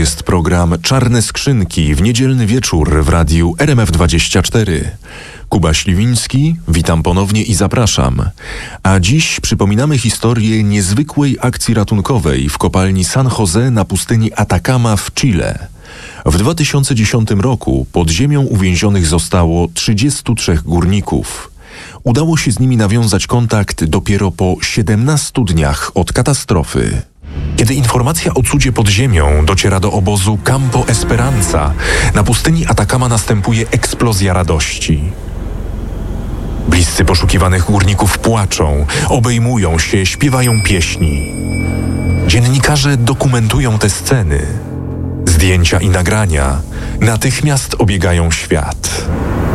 jest program Czarne Skrzynki w niedzielny wieczór w radiu RMF24. Kuba Śliwiński, witam ponownie i zapraszam. A dziś przypominamy historię niezwykłej akcji ratunkowej w kopalni San Jose na pustyni Atacama w Chile. W 2010 roku pod ziemią uwięzionych zostało 33 górników. Udało się z nimi nawiązać kontakt dopiero po 17 dniach od katastrofy. Kiedy informacja o cudzie pod ziemią dociera do obozu Campo Esperanza, na pustyni Atacama następuje eksplozja radości. Bliscy poszukiwanych górników płaczą, obejmują się, śpiewają pieśni. Dziennikarze dokumentują te sceny. Zdjęcia i nagrania natychmiast obiegają świat.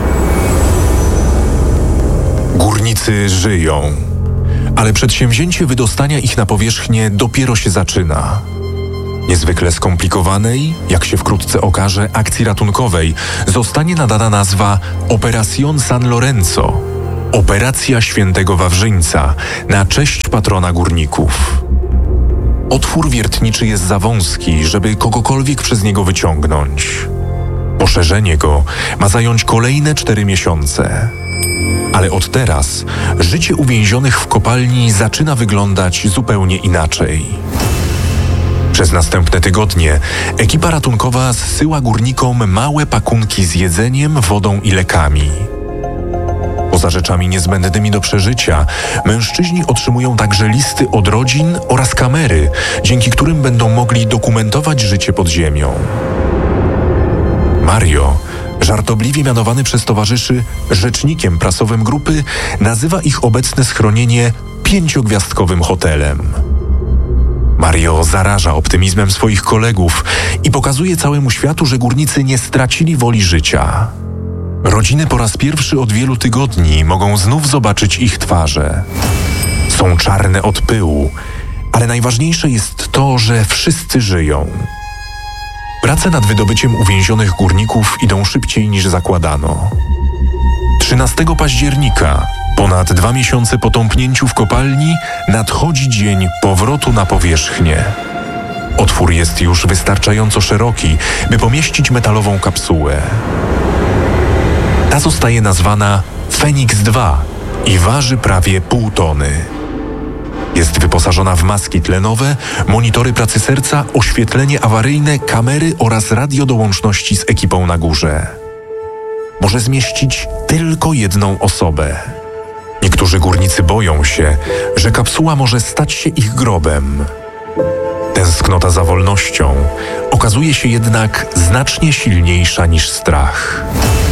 Górnicy żyją, ale przedsięwzięcie wydostania ich na powierzchnię dopiero się zaczyna. Niezwykle skomplikowanej, jak się wkrótce okaże, akcji ratunkowej zostanie nadana nazwa Operación San Lorenzo, Operacja Świętego Wawrzyńca, na cześć patrona górników. Otwór wiertniczy jest za wąski, żeby kogokolwiek przez niego wyciągnąć. Poszerzenie go ma zająć kolejne 4 miesiące. Ale od teraz życie uwięzionych w kopalni zaczyna wyglądać zupełnie inaczej. Przez następne tygodnie ekipa ratunkowa zsyła górnikom małe pakunki z jedzeniem, wodą i lekami. Poza rzeczami niezbędnymi do przeżycia, mężczyźni otrzymują także listy od rodzin oraz kamery, dzięki którym będą mogli dokumentować życie pod ziemią. Mario, żartobliwie mianowany przez towarzyszy rzecznikiem prasowym grupy, nazywa ich obecne schronienie 5-gwiazdkowym hotelem. Mario zaraża optymizmem swoich kolegów i pokazuje całemu światu, że górnicy nie stracili woli życia. Rodziny po raz pierwszy od wielu tygodni mogą znów zobaczyć ich twarze. Są czarne od pyłu, ale najważniejsze jest to, że wszyscy żyją. Prace nad wydobyciem uwięzionych górników idą szybciej niż zakładano. 13 października, ponad 2 miesiące po tąpnięciu w kopalni, nadchodzi dzień powrotu na powierzchnię. Otwór jest już wystarczająco szeroki, by pomieścić metalową kapsułę. Ta zostaje nazwana Fenix 2 i waży prawie 0,5 tony. Jest wyposażona w maski tlenowe, monitory pracy serca, oświetlenie awaryjne, kamery oraz radio do łączności z ekipą na górze. Może zmieścić tylko jedną osobę. Niektórzy górnicy boją się, że kapsuła może stać się ich grobem. Tęsknota za wolnością okazuje się jednak znacznie silniejsza niż strach.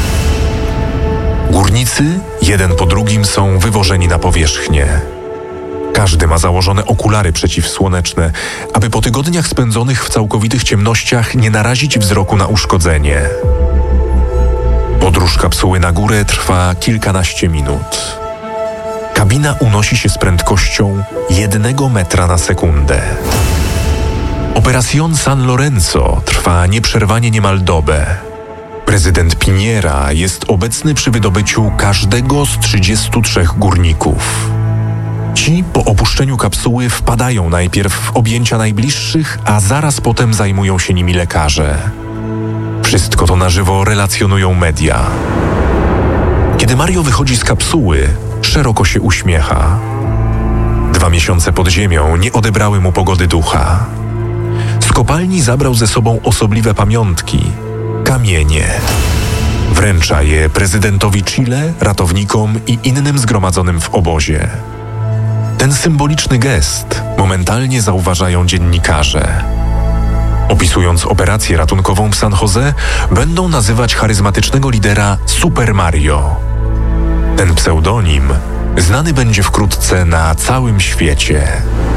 Górnicy, jeden po drugim, są wywożeni na powierzchnię. Każdy ma założone okulary przeciwsłoneczne, aby po tygodniach spędzonych w całkowitych ciemnościach nie narazić wzroku na uszkodzenie. Podróż kapsuły na górę trwa kilkanaście minut. Kabina unosi się z prędkością 1 metra na sekundę. Operación San Lorenzo trwa nieprzerwanie niemal dobę. Prezydent Piñera jest obecny przy wydobyciu każdego z 33 górników. Ci po opuszczeniu kapsuły wpadają najpierw w objęcia najbliższych, a zaraz potem zajmują się nimi lekarze. Wszystko to na żywo relacjonują media. Kiedy Mario wychodzi z kapsuły, szeroko się uśmiecha. 2 miesiące pod ziemią nie odebrały mu pogody ducha. Z kopalni zabrał ze sobą osobliwe pamiątki, kamienie. Wręcza je prezydentowi Chile, ratownikom i innym zgromadzonym w obozie. Ten symboliczny gest momentalnie zauważają dziennikarze. Opisując operację ratunkową w San Jose, będą nazywać charyzmatycznego lidera Super Mario. Ten pseudonim znany będzie wkrótce na całym świecie.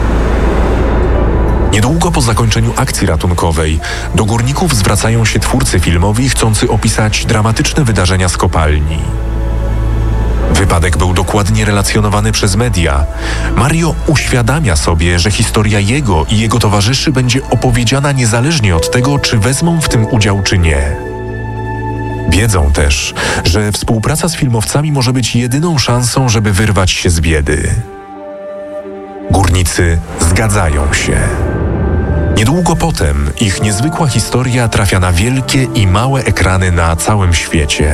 Niedługo po zakończeniu akcji ratunkowej do górników zwracają się twórcy filmowi chcący opisać dramatyczne wydarzenia z kopalni. Wypadek był dokładnie relacjonowany przez media. Mario uświadamia sobie, że historia jego i jego towarzyszy będzie opowiedziana niezależnie od tego, czy wezmą w tym udział, czy nie. Wiedzą też, że współpraca z filmowcami może być jedyną szansą, żeby wyrwać się z biedy. Górnicy zgadzają się. Niedługo potem ich niezwykła historia trafia na wielkie i małe ekrany na całym świecie.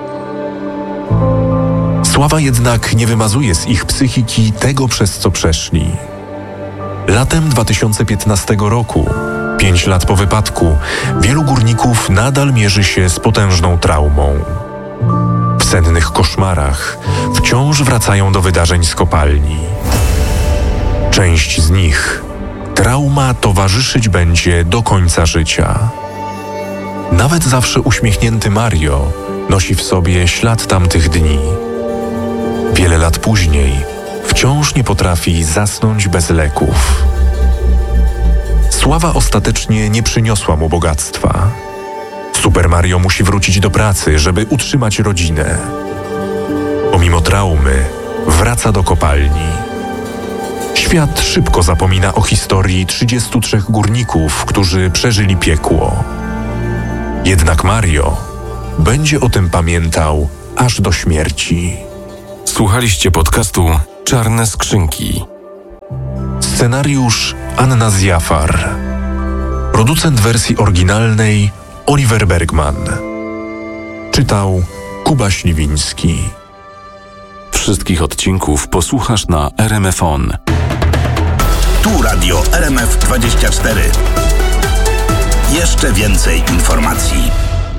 Sława jednak nie wymazuje z ich psychiki tego, przez co przeszli. Latem 2015 roku, 5 lat po wypadku, wielu górników nadal mierzy się z potężną traumą. W sennych koszmarach wciąż wracają do wydarzeń z kopalni. Część z nich trauma towarzyszyć będzie do końca życia. Nawet zawsze uśmiechnięty Mario nosi w sobie ślad tamtych dni. Wiele lat później wciąż nie potrafi zasnąć bez leków. Sława ostatecznie nie przyniosła mu bogactwa. Super Mario musi wrócić do pracy, żeby utrzymać rodzinę. Pomimo traumy wraca do kopalni. Świat szybko zapomina o historii 33 górników, którzy przeżyli piekło. Jednak Mario będzie o tym pamiętał aż do śmierci. Słuchaliście podcastu Czarne Skrzynki. Scenariusz Anna Zjafar. Producent wersji oryginalnej Oliver Bergman. Czytał Kuba Śliwiński. Wszystkich odcinków posłuchasz na RMFON. Tu Radio RMF 24. Jeszcze więcej informacji.